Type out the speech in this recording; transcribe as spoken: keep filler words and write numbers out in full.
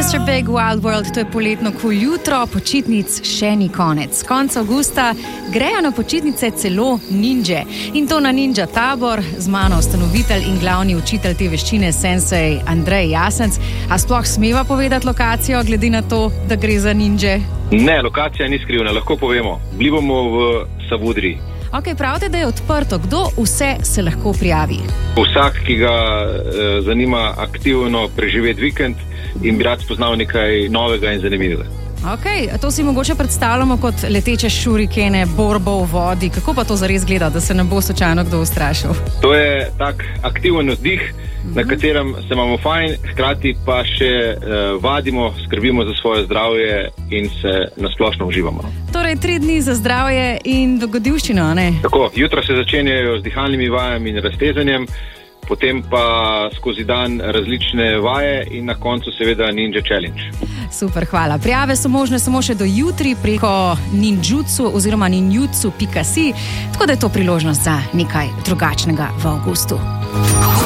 mister Big Wild World, to je poletno kul jutro, počitnic še ni konec. Konec avgusta grejo na počitnice celo ninje. In to na Ninja Tabor, z mano ustanovitelj in glavni učitelj te veščine, sensei Andrej Jasenc. A sploh smeva povedati lokacijo, glede na to, da gre za ninje? Ne, lokacija ni skrivna, lahko povemo. Bili bomo v Savudriji. Ok, pravite, da je odprto. Kdo vse se lahko prijavi? Vsak, ki ga eh, zanima aktivno preživeti vikend in bi rad spoznal nekaj novega in zanimivega. Ok, to si mogoče predstavljamo kot leteče šurikene, borbo v vodi. Kako pa to zares gleda, da se ne bo slučajno kdo ustrašil? To je tak aktiven oddih, mm-hmm. na katerem se imamo fajn, hkrati pa še eh, vadimo, skrbimo za svoje zdravje in se nasplošno uživamo. Torej, tri dni za zdravje in dogodivščino, ne? Tako, jutro se začenjajo z dihalnimi vajami in raztezanjem, potem pa skozi dan različne vaje in na koncu seveda Ninja Challenge. Super, hvala. Prijave so možne samo še do jutri preko ninjutsu oziroma ninjutsu pika si, tako da je to priložnost za nekaj drugačnega v avgustu.